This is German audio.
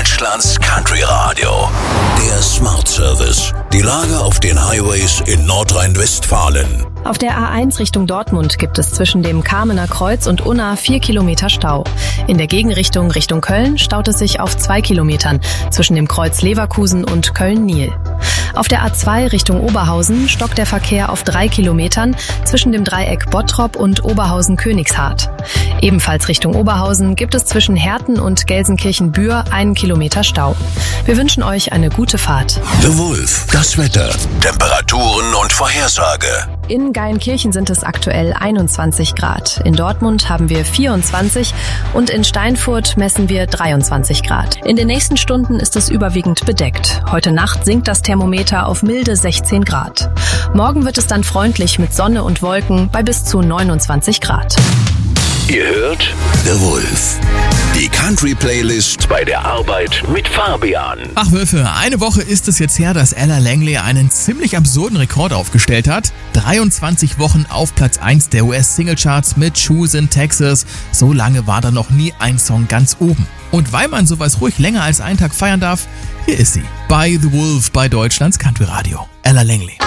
Deutschlands Country Radio. Der Smart Service. Die Lage auf den Highways in Nordrhein-Westfalen. Auf der A1 Richtung Dortmund gibt es zwischen dem Kamener Kreuz und Unna 4 Kilometer Stau. In der Gegenrichtung Richtung Köln staut es sich auf 2 Kilometern zwischen dem Kreuz Leverkusen und Köln-Niel. Auf der A2 Richtung Oberhausen stockt der Verkehr auf 3 Kilometern zwischen dem Dreieck Bottrop und Oberhausen-Königshardt. Ebenfalls Richtung Oberhausen gibt es zwischen Herten und Gelsenkirchen-Bühr 1 Kilometer Stau. Wir wünschen euch eine gute Fahrt. The Wolf, das Wetter, Temperaturen und Vorhersage. In Geilenkirchen sind es aktuell 21 Grad. In Dortmund haben wir 24 und in Steinfurt messen wir 23 Grad. In den nächsten Stunden ist es überwiegend bedeckt. Heute Nacht sinkt das Thermometer auf milde 16 Grad. Morgen wird es dann freundlich mit Sonne und Wolken bei bis zu 29 Grad. Ihr hört The Wolf. Die Country-Playlist bei der Arbeit mit Fabian. Ach Wölfe, eine Woche ist es jetzt her, dass Ella Langley einen ziemlich absurden Rekord aufgestellt hat. 23 Wochen auf Platz 1 der US-Singlecharts mit Shoes in Texas. So lange war da noch nie ein Song ganz oben. Und weil man sowas ruhig länger als einen Tag feiern darf, hier ist sie. Bei The Wolf bei Deutschlands Country Radio. Ella Langley.